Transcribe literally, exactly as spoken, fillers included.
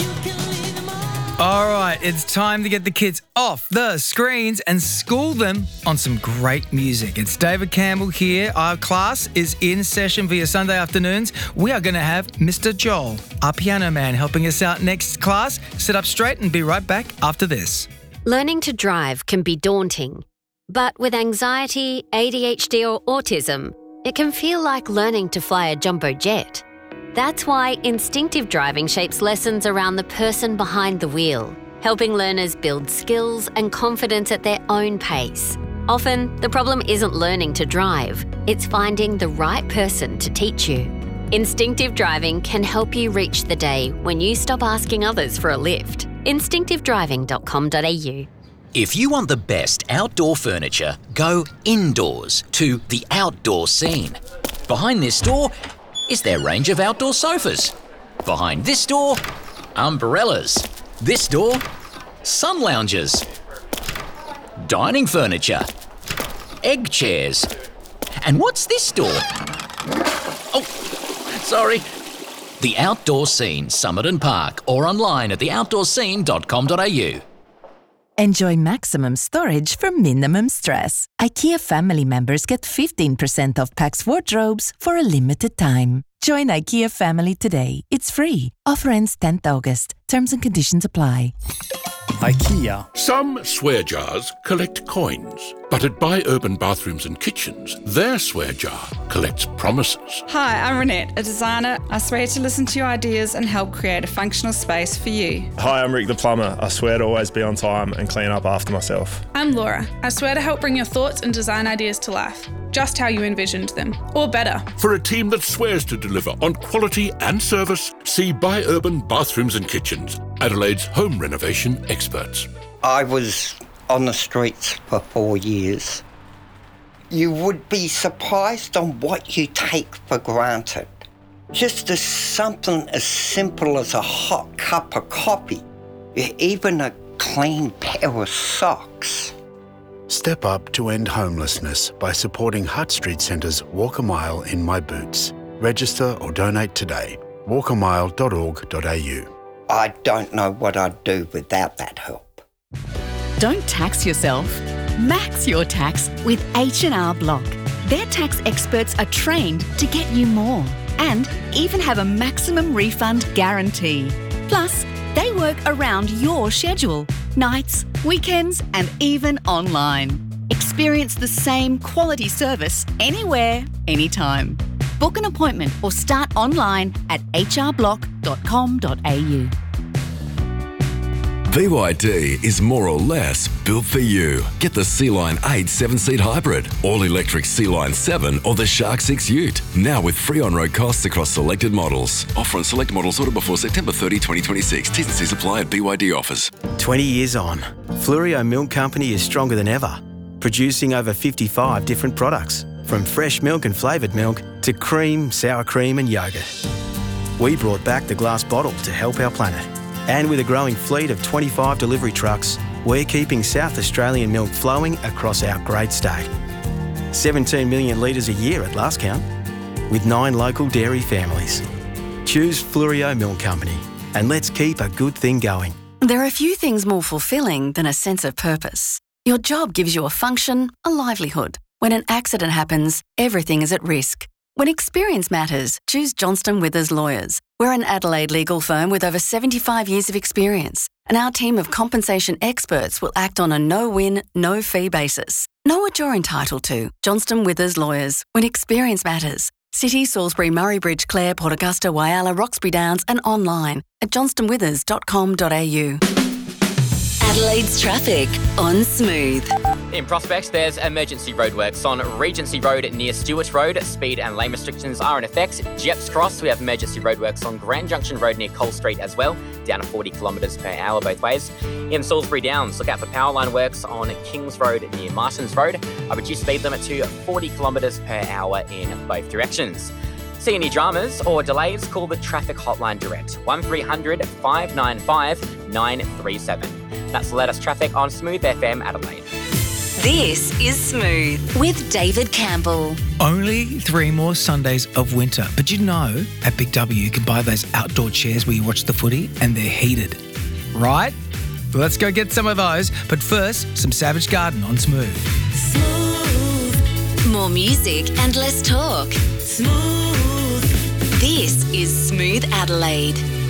All right, it's time to get the kids off the screens and school them on some great music. It's David Campbell here. Our class is in session for your Sunday afternoons. We are going to have Mister Joel, our piano man, helping us out next class. Sit up straight and be right back after this. Learning to drive can be daunting, but with anxiety, A D H D or autism, it can feel like learning to fly a jumbo jet. That's why instinctive driving shapes lessons around the person behind the wheel, helping learners build skills and confidence at their own pace. Often, the problem isn't learning to drive, it's finding the right person to teach you. Instinctive driving can help you reach the day when you stop asking others for a lift. instinctive driving dot com dot a u. If you want the best outdoor furniture, go indoors to the Outdoor Scene. Behind this door is their range of outdoor sofas. Behind this door, umbrellas. This door, sun lounges. Dining furniture. Egg chairs. And what's this door? Oh, sorry. The Outdoor Scene, Somerton Park, or online at the outdoor scene dot com dot a u. Enjoy maximum storage for minimum stress. IKEA family members get fifteen percent off Pax wardrobes for a limited time. Join IKEA family today. It's free. Offer ends tenth August. Terms and conditions apply. IKEA. Some swear jars collect coins, but at Buy Urban Bathrooms and Kitchens, their swear jar collects promises. Hi, I'm Renette, a designer. I swear to listen to your ideas and help create a functional space for you. Hi, I'm Rick the plumber. I swear to always be on time and clean up after myself. I'm Laura. I swear to help bring your thoughts and design ideas to life, just how you envisioned them, or better. For a team that swears to deliver on quality and service, see Buy Urban Bathrooms and Kitchens, Adelaide's home renovation experts. I was on the streets for four years. You would be surprised on what you take for granted. Just as something as simple as a hot cup of coffee, even a clean pair of socks. Step up to end homelessness by supporting Hutt Street Centre's Walk a Mile in My Boots. Register or donate today. walk a mile dot org dot a u. I don't know what I'd do without that help. Don't tax yourself. Max your tax with H and R Block. Their tax experts are trained to get you more and even have a maximum refund guarantee. Plus, they work around your schedule, nights, weekends, and even online. Experience the same quality service anywhere, anytime. Book an appointment or start online at h r block dot com dot a u. B Y D is more or less built for you. Get the C-Line eight seven-seat hybrid, all-electric C-Line seven or the Shark six Ute. Now with free on-road costs across selected models. Offer on select models ordered before September thirtieth, twenty twenty-six. T's and C's apply at B Y D offers. twenty years on, Fluorio Milk Company is stronger than ever, producing over fifty-five different products, from fresh milk and flavoured milk to cream, sour cream and yoghurt. We brought back the glass bottle to help our planet. And with a growing fleet of twenty-five delivery trucks, we're keeping South Australian milk flowing across our great state. seventeen million litres a year at last count, with nine local dairy families. Choose Fluorio Milk Company, and let's keep a good thing going. There are few things more fulfilling than a sense of purpose. Your job gives you a function, a livelihood. When an accident happens, everything is at risk. When experience matters, choose Johnston Withers Lawyers. We're an Adelaide legal firm with over seventy-five years of experience, and our team of compensation experts will act on a no-win, no-fee basis. Know what you're entitled to. Johnston Withers Lawyers. When experience matters. City, Salisbury, Murray Bridge, Clare, Port Augusta, Whyalla, Roxby Downs and online at johnston withers dot com dot a u. Adelaide's traffic on Smooth. In Prospect, there's emergency roadworks on Regency Road near Stewart Road. Speed and lane restrictions are in effect. Jeps Cross, we have emergency roadworks on Grand Junction Road near Cole Street as well, down to forty kilometres per hour both ways. In Salisbury Downs, look out for power line works on Kings Road near Martins Road. A reduced speed limit to forty kilometres per hour in both directions. See any dramas or delays, call the traffic hotline direct, one three hundred, five nine five, nine three seven. That's the latest traffic on Smooth F M Adelaide. This is Smooth with David Campbell. Only three more Sundays of winter. But you know, at Big W, you can buy those outdoor chairs where you watch the footy and they're heated. Right? Let's go get some of those. But first, some Savage Garden on Smooth. Smooth. More music and less talk. Smooth. This is Smooth Adelaide.